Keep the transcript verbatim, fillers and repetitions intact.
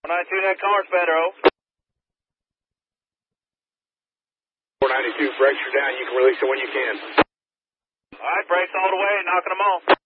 four ninety-two, that car's better, oh. four ninety-two, brakes are down. You can release it when you can. All right, brakes all the way, knocking them off.